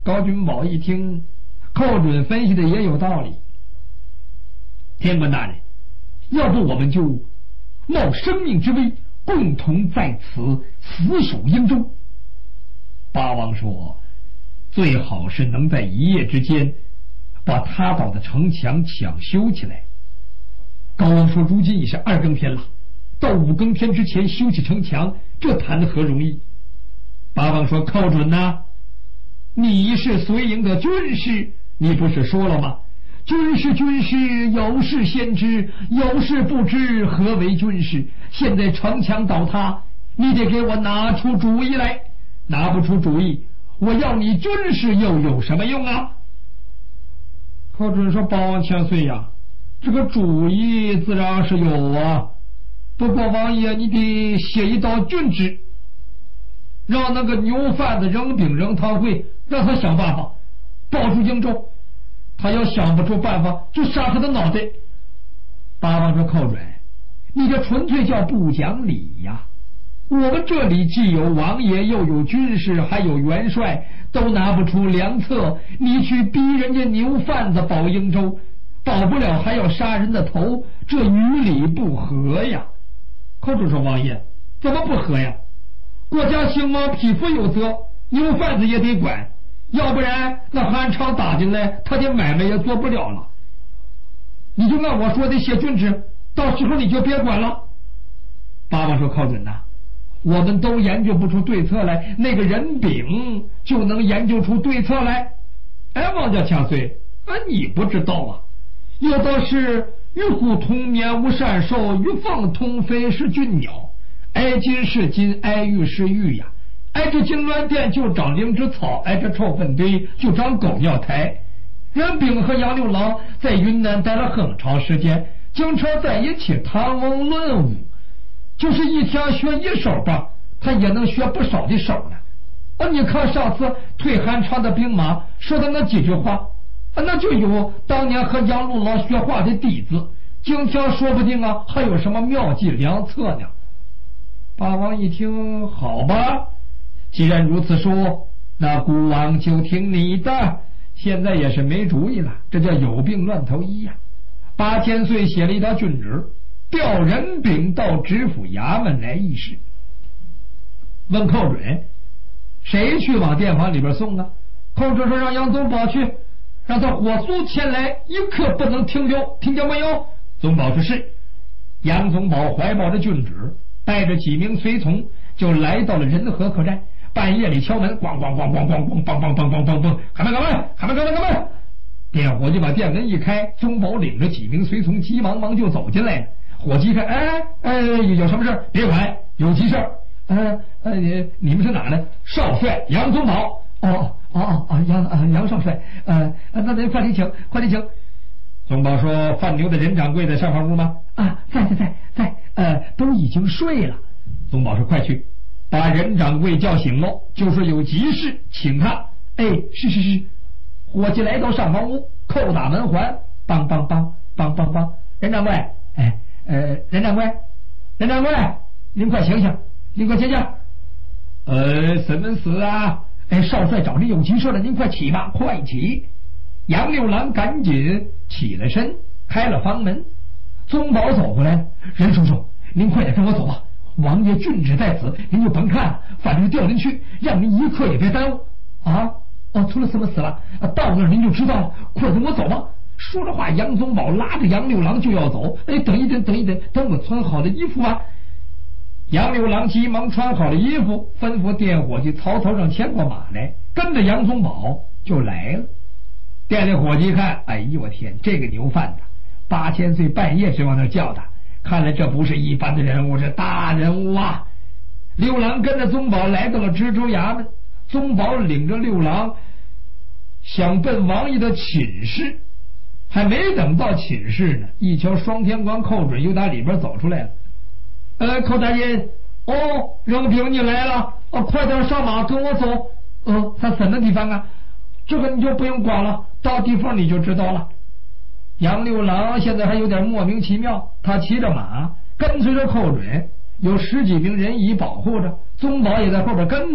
高君宝一听，寇准分析的也有道理。天官大人，要不我们就冒生命之危，共同在此死守英州。八王说，最好是能在一夜之间把他岛的城墙抢修起来。高王说，如今已是2更天了，到5更天之前修起城墙，这谈得何容易？八王说，寇准呐，你是随营的军师，你不是说了吗？军师，有事先知，有事不知，何为军师？现在城墙倒塌，你得给我拿出主意来。拿不出主意，我要你军师又有什么用啊？寇准说，八王千岁呀，这个主意自然是有啊，不过王爷你得写一道郡旨，让那个牛贩子扔饼扔汤会，让他想办法保住英州。他要想不出办法，就杀他的脑袋。八王说，寇准，你这纯粹叫不讲理呀！我们这里既有王爷，又有军师，还有元帅，都拿不出良策，你去逼人家牛贩子保英州，保不了还要杀人的头，这于理不合呀！寇准说，王爷怎么不合呀？国家兴亡，匹夫有责，牛贩子也得管，要不然那韩昌打进来，他的买卖也做不了了。你就按我说的写郡旨，到时候你就别管了。八王说，寇准呐，我们都研究不出对策来，那个人丙就能研究出对策来。哎，王家千岁，你不知道啊，有道是与虎同眠无善兽，与凤同飞是俊鸟，挨金是金，挨玉是玉呀。挨着金銮殿就长灵芝草，挨着臭粪堆就长狗尿苔。任丙和杨六郎在云南待了很长时间，经常在一起谈文论武，就是一天学一手吧，他也能学不少的手呢。你看上次退韩昌的兵马说的那几句话，那就有当年和杨六郎学话的底子，今天说不定啊还有什么妙计良策呢。八王一听，好吧，既然如此说，那孤王就听你的。现在也是没主意了，这叫有病乱投医呀。八千岁写了一道郡旨，调任丙到知府衙门来议事。问寇准，谁去往殿房里边送啊？寇准说，让杨宗保去，让他火速前来，一刻不能停留，听见没有？宗保说是。杨宗保怀抱着郡旨，带着几名随从，就来到了仁和客栈。半夜里敲门，咣咣咣咣咣咣梆梆梆梆梆梆，开门开门开门开门开门！店伙计把店门一开，宗保领着几名随从急忙忙就走进来了。伙计看，有什么事？别管，有急事。你们是哪呢？少帅杨宗保。杨少帅。那您快点请，快点请。宗保说，范牛的任掌柜在上房屋吗？在，都已经睡了。宗保说，快去把任掌柜叫醒喽，就说有急事请他。是。伙计来到上房屋，叩打门环，梆梆梆梆梆梆。任掌柜，任掌柜，您快醒醒，您快醒醒。什么事啊？少帅找您有急事了，您快起吧，快起。杨六郎赶紧起了身，开了房门。宗保走过来了，任叔叔，您快点跟我走吧。王爷郡旨在此，您就甭看了，反正调您去，让您一刻也别耽误啊！出了什么事了？到那儿您就知道了，快跟我走吧。说着话，杨宗保拉着杨六郎就要走。等一等，等我穿好了衣服啊！杨六郎急忙穿好了衣服，吩咐店伙计曹操让牵过马来，跟着杨宗保就来了。店里伙计一看，哎呦我天，这个牛贩子8000岁半夜是往那叫的，看来这不是一般的人物，是大人物啊！六郎跟着宗保来到了知州衙门，宗保领着六郎想奔王爷的寝室，还没等到寝室呢，一瞧双天官寇准又打里边走出来了。寇大人，任凭你来了，快点上马跟我走。在什么地方啊？这个你就不用管了，到地方你就知道了。杨六郎现在还有点莫名其妙，他骑着马跟随着寇准，有10几名人乙保护着，宗保也在后边跟着。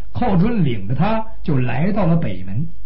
寇准领着他就来到了北门。